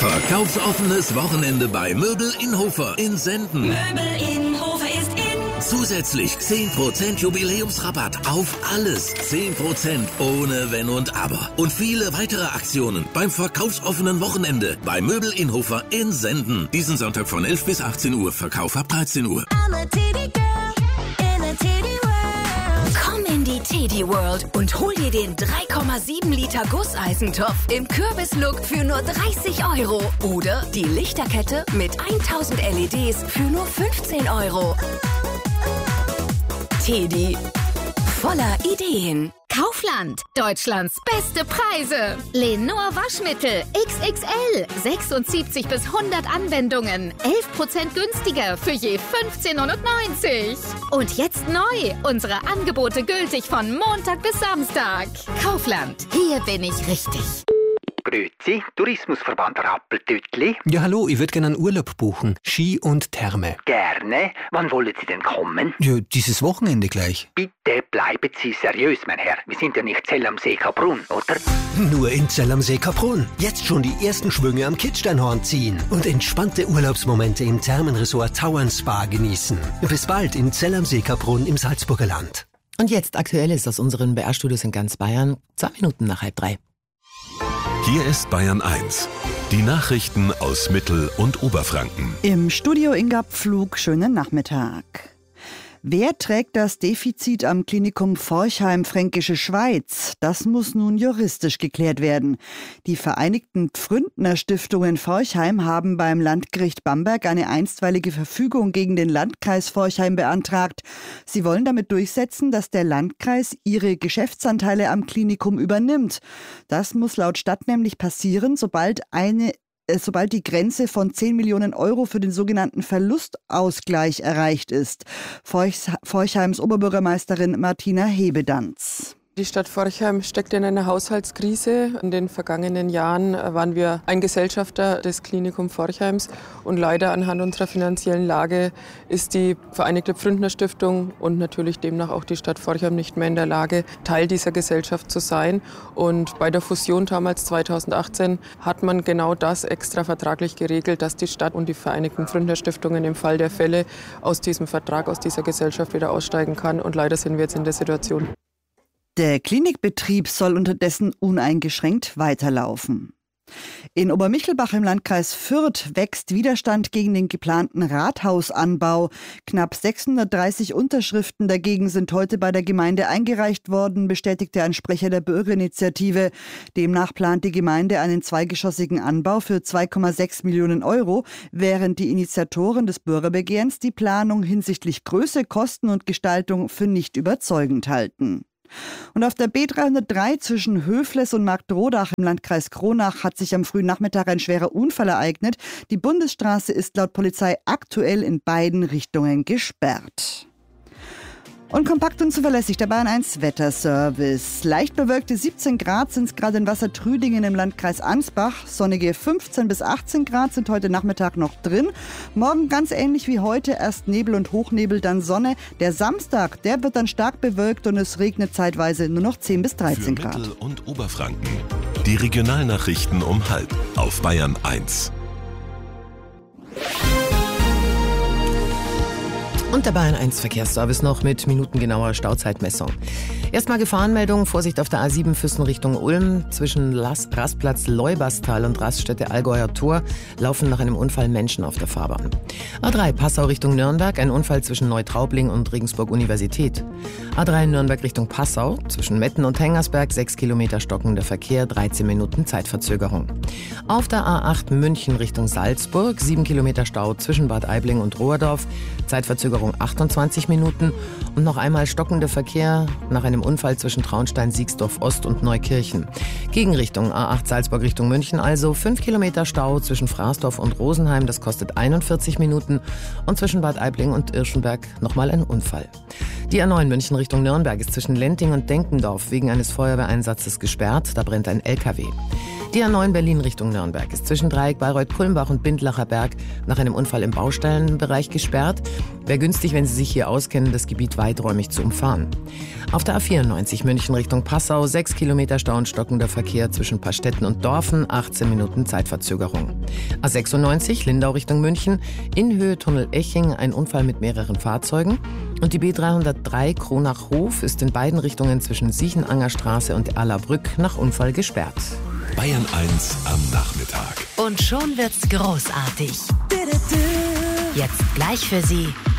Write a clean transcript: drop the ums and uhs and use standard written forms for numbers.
Verkaufsoffenes Wochenende bei Möbel in Hofer in Senden. Möbel in Hofer ist in. Zusätzlich 10% Jubiläumsrabatt auf alles. 10% ohne Wenn und Aber. Und viele weitere Aktionen beim verkaufsoffenen Wochenende bei Möbel in Hofer in Senden. Diesen Sonntag von 11 bis 18 Uhr. Verkauf ab 13 Uhr. I'm a Teddy girl in a Teddy world. Komm in die Teddy World und hol dir den 3,7 Liter Gusseisentopf im Kürbislook für nur 30 Euro. Oder die Lichterkette mit 1000 LEDs für nur 15 Euro. Teddy, voller Ideen. Kaufland, Deutschlands beste Preise. Lenor Waschmittel XXL, 76 bis 100 Anwendungen, 11% günstiger für je 15,99 €. Und jetzt neu, unsere Angebote gültig von Montag bis Samstag. Kaufland, hier bin ich richtig. Grüezi, Tourismusverband Rappeltütli. Ja, hallo, ich würde gerne einen Urlaub buchen. Ski und Therme. Gerne. Wann wollen Sie denn kommen? Ja, dieses Wochenende gleich. Bitte bleiben Sie seriös, mein Herr. Wir sind ja nicht Zell am See Kaprun, oder? Nur in Zell am See Kaprun. Jetzt schon die ersten Schwünge am Kitzsteinhorn ziehen und entspannte Urlaubsmomente im Thermenresort Tauern Spa genießen. Bis bald in Zell am See Kaprun im Salzburger Land. Und jetzt Aktuelles aus unseren BR-Studios in ganz Bayern. 2 Minuten nach 2:30. Hier ist Bayern 1. Die Nachrichten aus Mittel- und Oberfranken. Im Studio Inga Pflug, schönen Nachmittag. Wer trägt das Defizit am Klinikum Forchheim Fränkische Schweiz? Das muss nun juristisch geklärt werden. Die Vereinigten Pfründner Stiftungen Forchheim haben beim Landgericht Bamberg eine einstweilige Verfügung gegen den Landkreis Forchheim beantragt. Sie wollen damit durchsetzen, dass der Landkreis ihre Geschäftsanteile am Klinikum übernimmt. Das muss laut Stadt nämlich passieren, sobald die Grenze von 10 Millionen Euro für den sogenannten Verlustausgleich erreicht ist. Forchheims Oberbürgermeisterin Martina Hebedanz. Die Stadt Forchheim steckt in einer Haushaltskrise. In den vergangenen Jahren waren wir ein Gesellschafter des Klinikum Forchheims und leider anhand unserer finanziellen Lage ist die Vereinigte Pfründner Stiftung und natürlich demnach auch die Stadt Forchheim nicht mehr in der Lage, Teil dieser Gesellschaft zu sein. Und bei der Fusion damals 2018 hat man genau das extra vertraglich geregelt, dass die Stadt und die Vereinigten Pfründner Stiftungen im Fall der Fälle aus diesem Vertrag, aus dieser Gesellschaft wieder aussteigen kann. Und leider sind wir jetzt in der Situation. Der Klinikbetrieb soll unterdessen uneingeschränkt weiterlaufen. In Obermichelbach im Landkreis Fürth wächst Widerstand gegen den geplanten Rathausanbau. Knapp 630 Unterschriften dagegen sind heute bei der Gemeinde eingereicht worden, bestätigte ein Sprecher der Bürgerinitiative. Demnach plant die Gemeinde einen zweigeschossigen Anbau für 2,6 Millionen Euro, während die Initiatoren des Bürgerbegehrens die Planung hinsichtlich Größe, Kosten und Gestaltung für nicht überzeugend halten. Und auf der B303 zwischen Höfles und Marktrodach im Landkreis Kronach hat sich am frühen Nachmittag ein schwerer Unfall ereignet. Die Bundesstraße ist laut Polizei aktuell in beiden Richtungen gesperrt. Und kompakt und zuverlässig der Bayern 1 Wetterservice. Leicht bewölkte 17 Grad sind es gerade in Wassertrüdingen im Landkreis Ansbach. Sonnige 15 bis 18 Grad sind heute Nachmittag noch drin. Morgen ganz ähnlich wie heute, erst Nebel und Hochnebel, dann Sonne. Der Samstag, der wird dann stark bewölkt und es regnet zeitweise nur noch 10 bis 13 Grad. Für Mittel- und Oberfranken. Die Regionalnachrichten um 12:30 auf Bayern 1. Und der Bayern 1 Verkehrsservice noch mit minutengenauer Stauzeitmessung. Erstmal Gefahrenmeldung, Vorsicht auf der A7 Füssen Richtung Ulm. Zwischen Rastplatz Leuberstal und Raststätte Allgäuer Tor laufen nach einem Unfall Menschen auf der Fahrbahn. A3 Passau Richtung Nürnberg, ein Unfall zwischen Neutraubling und Regensburg Universität. A3 Nürnberg Richtung Passau, zwischen Metten und Hengersberg 6 Kilometer stockender Verkehr, 13 Minuten Zeitverzögerung. Auf der A8 München Richtung Salzburg, 7 Kilometer Stau zwischen Bad Aibling und Rohrdorf, Zeitverzögerung 28 Minuten und noch einmal stockender Verkehr nach einem Unfall zwischen Traunstein, Siegsdorf Ost und Neukirchen. Gegenrichtung A8 Salzburg Richtung München also 5 Kilometer Stau zwischen Fraßdorf und Rosenheim, das kostet 41 Minuten und zwischen Bad Aibling und Irschenberg nochmal ein Unfall. Die A9 München Richtung Nürnberg ist zwischen Lenting und Denkendorf wegen eines Feuerwehreinsatzes gesperrt. Da brennt ein LKW. Die A9 Berlin Richtung Nürnberg ist zwischen Dreieck Bayreuth-Kulmbach und Bindlacher Berg nach einem Unfall im Baustellenbereich gesperrt. Wäre günstig, wenn Sie sich hier auskennen, das Gebiet weiträumig zu umfahren. Auf der A94 München Richtung Passau 6 Kilometer Stau und stockender Verkehr zwischen Pastetten und Dorfen, 18 Minuten Zeitverzögerung. A96 Lindau Richtung München, in Höhe Tunnel Eching ein Unfall mit mehreren Fahrzeugen. Und die B303 Kronach-Hof ist in beiden Richtungen zwischen Siechenanger Straße und Erlabrück nach Unfall gesperrt. Bayern 1 am Nachmittag. Und schon wird's großartig. Jetzt gleich für Sie